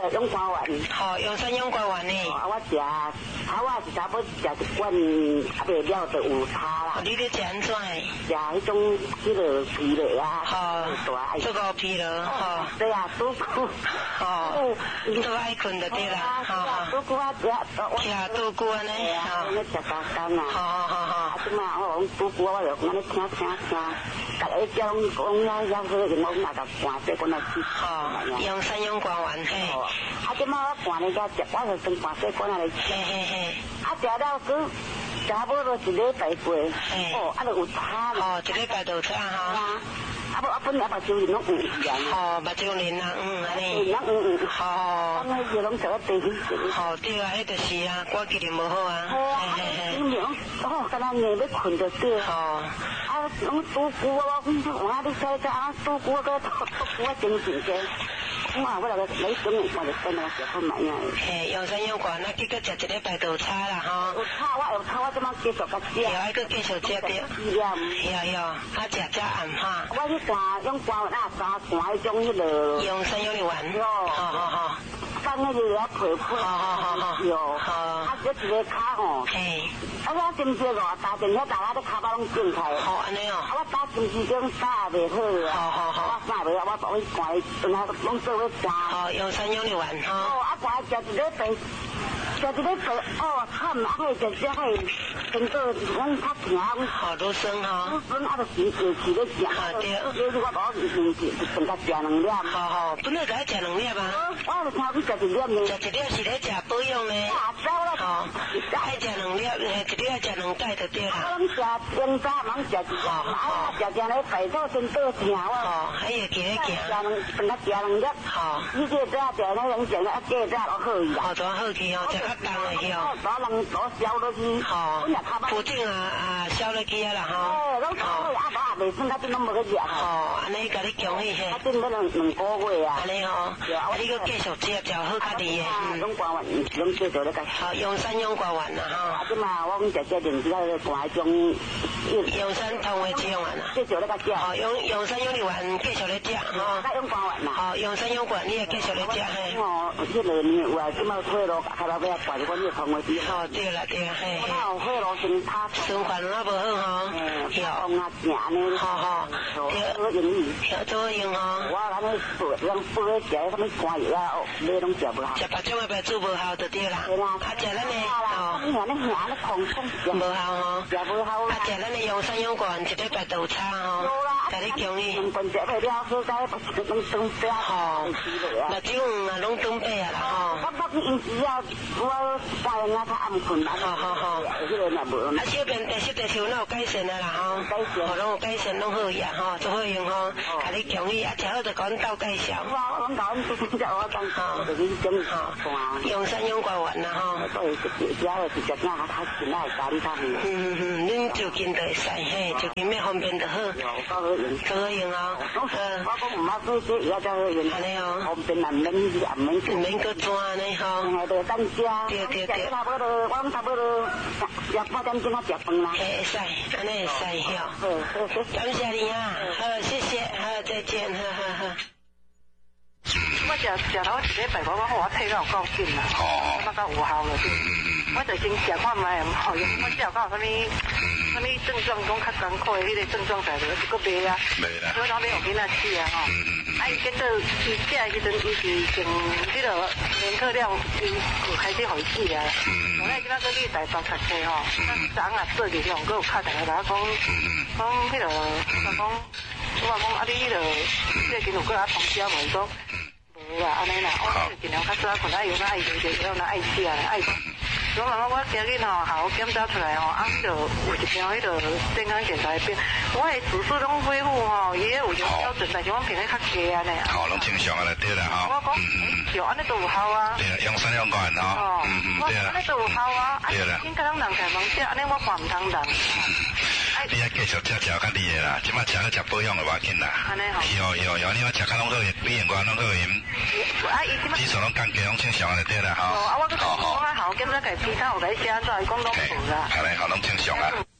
永光丸。 好，永山永光丸呢。 我食草啊是差不多食一罐，未了就有差啦。 你咧食安怎？ 食迄种皮类啊。 好，这个皮了，好。 对啊，拄久。 哦，都爱困就对啦，好。 拄久啊吃拄久安尼，好。 我食干干啊。 好。 即嘛我拄久我就安尼听，逐个叫讲呀，要好，我嘛甲灌这灌来吃。 好，永山永光丸嘿。 即嘛我灌咧个食，我就先灌这灌来吃。 嘿。 食了cứ差不多一礼拜过。就有差啦。一礼拜就有差哈。 本来目睭人拢有样。 目睭人啊，安尼。好。 安尼就拢做地去。 对啊，迄就是啊，关节就无好啊。 敢若硬要困就对。拢拄久我你猜拄久个我真个。我来个你中午我就跟我食好买呀。 永山永光，那结果食一礼拜就有差啦哈。 有差，我即马继续甲食。 还搁继续食着。有，食暗哈。 我去干用光那三罐迄种迄个。 永山永丸。好。 放那个要配。 好。 有。这一个卡吼。我真济偌大阵，遐大家都骹巴拢肿开。 好安尼哦。 我打针时种打袂好。好。我打袂好，我去灌，然后拢做伙食。 好，永山永丸哈。 我食一礼拜，惨，食只整个阮较疼。 好多生哈。 就是去咧食。 对。 我剩甲食2粒。 好，本来就爱食2粒啊。 我就听佢食1粒呢。 食1粒是咧食保养呢。好，爱食2粒，一粒爱食2盖就对啦。 我拢食中早忙食一粒，食咧排肚真倒疼我。 还会记咧行。 剩甲食2粒。 好。 你这早食那种食啊，这早落好伊啊。 怎好去哦，食较重的去哦。 把人都消落去。 好。附近消落去啊啦吼。 拢好未算甲真拢无去食。 安尼甲你恭喜嘿。 真要2个月啊。 安尼哦。你搁继续食，就好较厉的。 永光丸，拢继续咧甲。 好，永山永光丸啦哈。 即嘛我讲食零食咧灌种。 永山通的这样丸啦。 继续咧甲食。 好，永山永丸继续咧食哈。 永光丸啦。 好，永山永光你也继续咧食嘿。 迄个年有啊，即嘛退路，开到尾啊，怪我你通的啲。 对啦，嘿。 我退路先他。 循环啊无好哈。 有。行呢。 好。 好容易。 做用哈。 我安尼补咧食什么肝药啊，你拢食不好。 食别种的白煮无效就对啦。 对啦。 食咱的你看你空空无效吼。 食无效。 食咱的永山永光一礼拜就有差吼。有啦。甲你恭喜。 食配了，好在拢长白。 吼。目睭啊，拢长白啊啦吼。 我因只要我大人啊，较暗困啦。 好。 迄个若无。 小便第10那有改善啊啦吼。 改善。 拢有改善，拢好呀吼，做好用吼。甲你恭喜，食好就甲阮斗介绍。 我讲我讲好，就去种花。 永山永光丸啦吼。 对，只要是食那较近来家里较远。 恁就近就会使嘿，就近咩方便就好。 好好用啊。 我讲唔好做这，而家就用。 安尼哦。 方便难免免搁转呢吼。 就等食。 对。 差不多，我差不多8点钟啊食饭啦。 会使，安尼会使吼。感谢你啊，好，谢谢，好，再见，好。 我食头一礼拜，我退到有够紧啦，我到有效了。我就先食看卖，好用。我只有讲什么症状讲较艰苦的，迄个症状在就搁袂啊。袂啦。所以讲要用囡仔吃啊吼。伊结果伊食的时阵，伊是从迄个年课量伊就开始回去啊。后来今仔个你大包读册吼，咱昨做日用，搁有敲电话来讲迄个，我讲你迄个最近有过来通知无？伊讲。无啦，安尼啦，我尽量较早困，爱用爱用就用爱食爱讲。所以我今日吼好检查出来吼，迄个有一条迄个健康检查表，我的指数拢恢复吼，伊有种标准，但是我平日较低安尼。好，拢正常啊啦，对啦吼。我讲就安尼都有效啊。对啦，用3用罐吼。对啦。安尼都有效啊。对啦。应该人人开盲食，安尼我看唔通人。你啊继续吃较厉害啦，即摆吃个食保养的话紧啦。安尼吼。有，你我吃较拢好，比人讲拢好用。基础拢降低，拢正常啊，对啦吼。我好检查家其他有甲伊写安怎，伊讲拢无啦。安尼好，拢正常啊。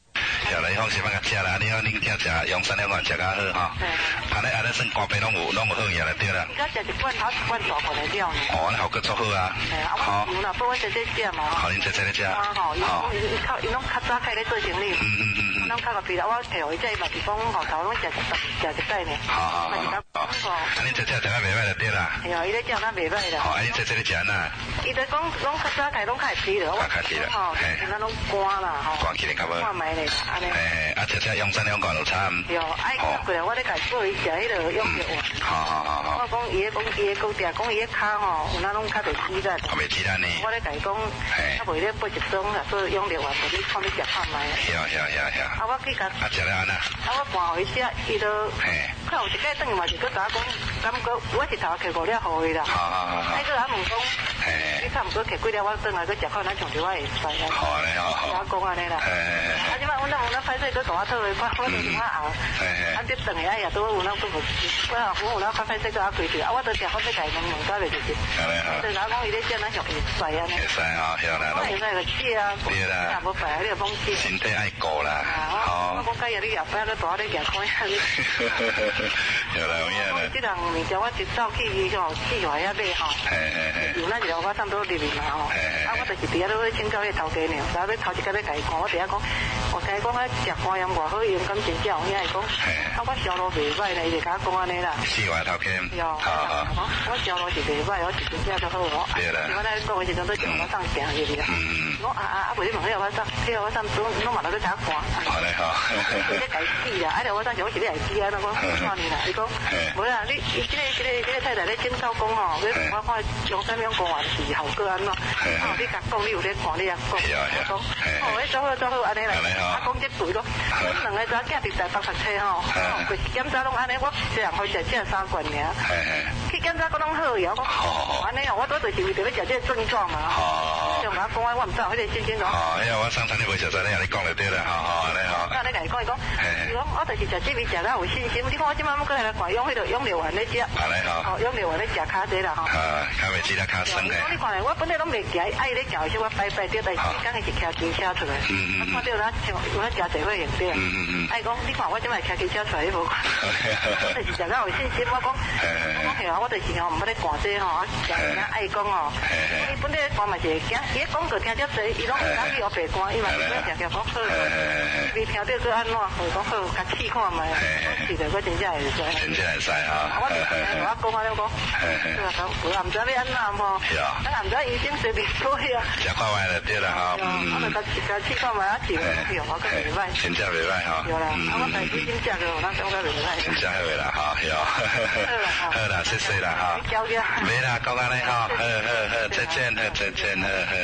好啦，你放心啊，食啦，你好，恁听食阳山两罐食较好吼。安尼算肝病拢有好样就对啦。 而家食一罐头一罐大罐的了呢。 哦，安好个做好啊。 好。有啦，不过这食嘛。 好，恁这咧食。 好。伊拢较早开咧做生意。拢较个比啦，我摕互伊这嘛是讲后头拢食一袋呢。 好。恁这食较袂歹就对啦。 系啊，伊咧食咱袂歹啦。 哦，恁这咧食哪？ 伊咧讲拢较早开拢较会吃了。 较吃了。 吼，咱拢干啦吼。 干起来较无。 看卖咧，安尼。 食阳山两罐就差。 对，爱过来，我咧家做伊食迄个用药丸。好。我讲伊咧讲伊咧讲定讲伊咧骹吼，有哪拢较袂吃力。 袂吃力呢。 我咧家讲，较袂咧买一种啦，做用药丸，无你看你食看卖。我去甲。 食了安那？ 我搬回食，伊都。看有一摆等于嘛是搁打讲，感觉我是头摕5粒互伊啦。伊搁问讲，你差毋多摕几粒，我转来搁食看，咱上着我会使啊。 好安尼我讲安尼啦。即摆阮歹势搁甲我讨个看，我就怎啊后。这等下也都有那都无，我有那歹势搁啊规矩，我都定我要家问到袂就是。就讲伊咧叫咱上会使啊。 会使晓啦。 我现在个食啊，对啦，无白你就放弃。 身体爱顾啦。 我讲假日你后摆咧大咧行看下你。 有啦，有影啦。 即人物件我一走去伊吼去外遐买吼。有那一个我差不多入去嘛吼。我就是伫遐咧请教迄头家娘，然后要头一个要家看，我伫遐讲，我甲伊讲啊食花样偌好用，敢真正有影伊讲，我销路袂歹呢，伊就甲我讲安尼啦。 是外头家。 我销路是袂歹，我是真正就好哦。 对啦。 我来讲的时阵都叫我上行入去啊。我袂你问迄个我上，迄个我上拢嘛来去甲看。 好嘞好。 你咧家己啦，我上我是咧家己啊，那我看你啦，伊讲，无啦，你这个太太咧检讨讲吼，你我看阳山两公园是效果安怎？你甲讲你有咧看，你也讲。我讲，做好安尼啦。我讲这对咯，阮两个查囝伫台北读册吼，就是检查拢安尼，我一人好食这3罐尔。去检查佫拢好呀，我讲安尼哦，我都就是为着要食这症状嘛。就甲我讲，我毋知有迄个信心咯。 我上餐你袂熟悉，你安尼讲就对啦，安尼吼。 我安尼甲伊讲，伊讲，我就是食这味食了有信心。你看我即摆要过来看用迄个用药丸咧食。安尼吼。用药丸咧食较济啦吼。 较袂吃得较酸诶。 你看我本来拢袂行，爱咧行时我摆着，但是刚是骑机车出来。我看到咱像有咱诚济会用着。爱讲，你看我即摆骑机车出来，你无看。我就是食了有信心，我讲嘿啊，我就是吼毋要咧赶这吼，食人爱讲哦。伊本来讲嘛是会惊，伊广告听遮济，伊拢讲去学白干，伊嘛是要听讲好。未听到佫安怎？讲好，甲试看卖。是的，我真正会使。 真正会使哈。 我讲啊，我讲。我也毋知要安怎吼。是啊。咱也毋知医生说袂错啊。 食看卖就对啦哈。 我就甲试看卖，试袂好，我讲袂歹。 真正袂歹哈。 对啦，我家己真正个，咱感觉袂歹。 真正好啦哈，是哦。好啦，谢谢啦哈。没啦，讲安尼哈，好，再见，再见，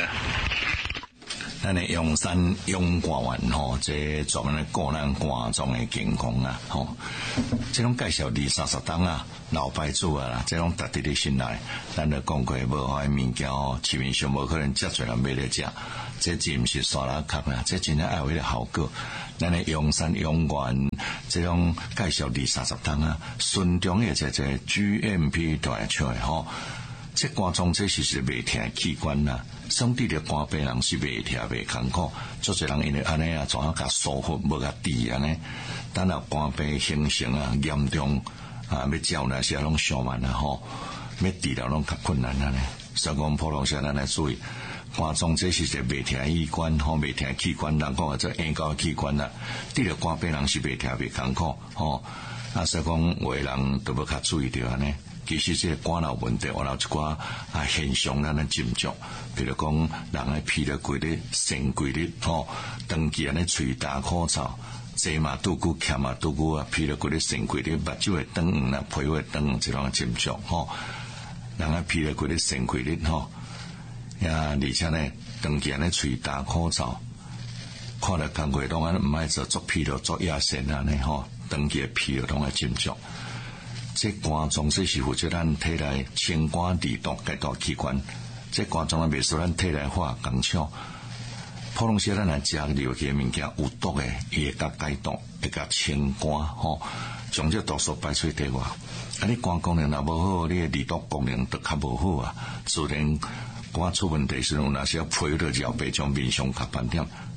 咱的阳山阳肝丸吼，这专门咧顾咱肝脏的健康啊吼。这种介绍20-30档啊，老牌子啊啦，这种值得你信赖。咱就讲过无好的物件哦，市面上无可能遮侪人买来食。这真毋是沙拉壳啦，这真正爱有迄个效果。咱的阳山阳丸这种介绍20-30档啊，顺中的这 GMP 大出来吼。这肝脏这是袂疼的器官啦，相对的肝病人是袂疼袂艰苦，做侪人因为安尼啊，怎啊甲疏忽无甲治安尼，等到肝病形成啊严重啊，要照那些拢上慢啊吼，要治疗拢较困难啊呢。所以讲普通些咱来注意，肝脏这是一个袂疼的器官吼，袂疼的器官，人讲做硬高器官啦，治疗肝病人是袂疼袂艰苦吼。所以讲有的人都要较注意着安尼。其实这个肝脑问题，我有一寡现象咱来斟酌，比如讲人的疲劳规律、肾规律吼，长期安尼喙焦口燥，坐嘛拄久，徛嘛拄久啊，疲劳规律、肾规律，目睭会长黄啦，皮会长黄，这种斟酌吼。人的疲劳规律、肾规律吼，而且呢，长期安尼喙焦口燥，看了工课拢安毋爱做疲劳、做亚线安尼吼，长期的疲劳拢爱斟酌。这肝脏这是负责咱体内清肝利毒解毒器官，这肝脏也袂使咱体内化工厂。普通时咱来食流嘅物件有毒嘅，伊会甲解毒，会甲清肝吼，将这毒素排出体外。你肝功能若无好，你嘅利毒功能就较无好啊。自然肝出问题时候，那些皮都绕白将面上较斑点，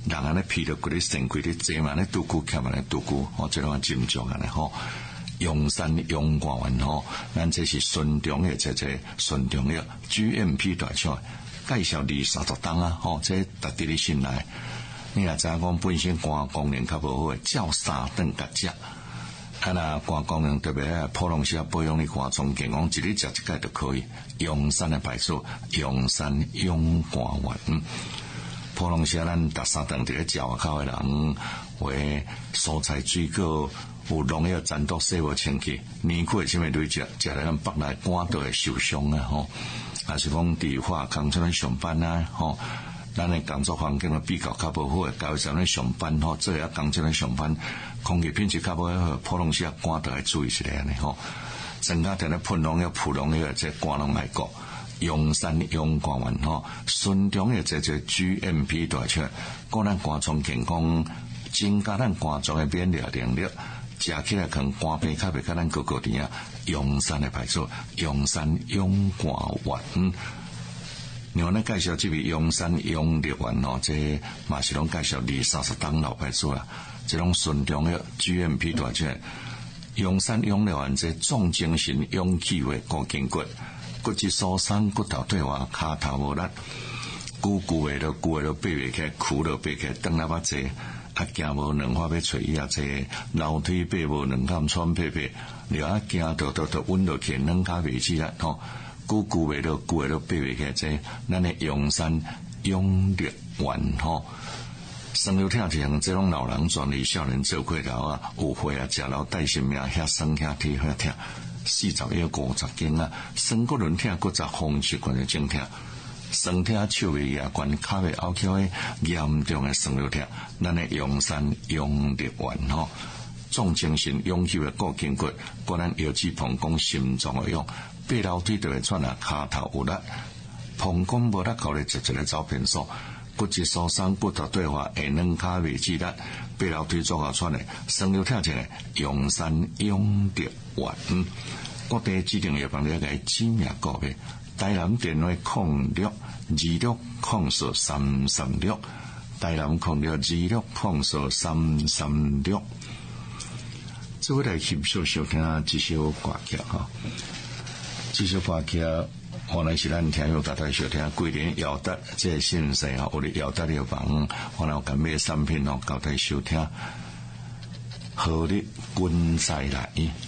人安尼披着嗰啲身躯啲坐嘛咧拄久欠嘛咧拄久，即种斟酌安尼吼。用山用官员吼，咱这是顺中的顺中的 GMP 大厂介绍20-30档啊，吼，这值得你信赖。你若知影讲本身肝功能较无好，照3顿甲食。啊那肝功能特别普通时保养你肝脏健康，一日食一盖就可以。用山的白术，用山用肝丸。普通时咱逐3顿伫咧食外口的人，为蔬菜水果有农药残毒洗无清气，年过什么类食，食来咱腹内肝都会受伤啊吼。还是讲伫化工厂上班啊吼。咱的工作环境都比较无好，到时阵上班吼，做下工厂上班，空气品质较无好，普通时肝都要注意一下呢吼。增加点咧喷农药、扑农药，这肝拢爱顾。用山用肝丸吼，顺中的这 GMP 大厂，顾咱肝脏健康，增加咱肝脏的免疫能力，食起来可能肝病较袂甲咱高甜啊。用山的牌子，用山用肝丸。另外咧介绍这位用山用力丸吼，这嘛是拢介绍20-30档老牌子啦。这种顺中的 GMP 大厂，用山用力丸这重精神、用气味、固筋骨。骨质疏松，骨头退化，骹头无力，久的都爬袂起，苦都爬起，转来把坐，行无两法要找伊坐，楼梯爬无两坎喘屁屁，了行都稳落去，两骹袂起来吼，久的都爬袂起，这咱的用山用力丸吼。酸溜疼就像这种老人专利少年做过头啊，有血啊，食了带性命，遐酸遐体遐疼。40要50斤啊，酸骨轮疼、骨质风湿关节症疼，酸疼手袂牙关、脚袂拗翘的严重的酸溜疼，咱的用山用力丸吼，重精神、勇气的固筋骨，果咱腰子膀胱心脏的用，爬楼梯就会喘啊，骹头有力，膀胱无力，考虑直接走偏所。骨质疏松、骨头退化，下两骹袂记力，爬楼梯做下喘的，酸溜疼症的用山用力丸。各地指定药房了解知名个别，台南电话0626043336，台南0626043336。这回来欣赏收听这首歌曲哈，这首歌曲可能是咱听友大家收听桂林耀达这信息啊，我哋耀达药房可能有买产品哦，交代收听，好的，滚再来。